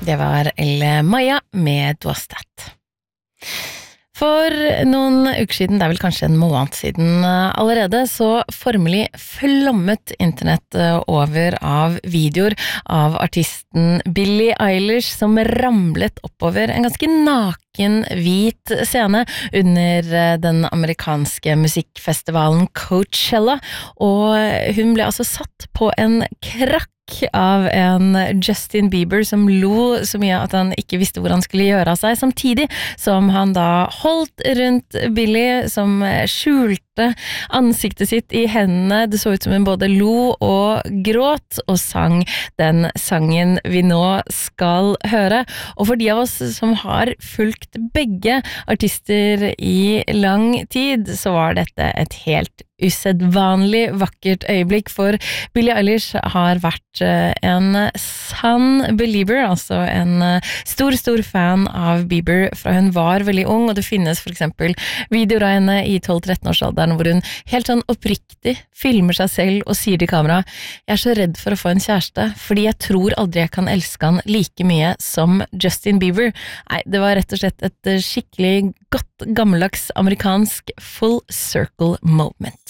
Det var Elle Maja med Dwastat. For noen uker siden, det vel kanskje en måned siden allerede, så formelig flommet internett over av videoer av artisten Billie Eilish som ramlet oppover en ganske naken hvit scene under den amerikanske musikkfestivalen Coachella, og hun ble altså satt på en krakk av en Justin Bieber som lo så mye at han ikke visste hvor han skulle gjøre av seg, samtidig som han da holdt rundt Billie, som skjulte ansiktet sitt i hendene. Det så ut som hun både lo og gråt og sang den sangen vi nå skal høre. Og for de av oss som har fulgt begge artister i lang tid, så var dette et helt usedvanlig vakkert øyeblikk, for Billie Eilish har vært en sann believer, altså en stor fan av Bieber fra hun var veldig ung, og det finnes for eksempel videoer av henne i 12-13-årsalderen hvor hun helt sånn oppriktig filmer seg selv og sier til kamera: «Jeg er så redd for å få en kjæreste, fordi jeg tror aldri jeg kan elske han like mye som Justin Bieber.» Nei, det var rett og slett et skikkelig godt gammeldags amerikansk full circle moment.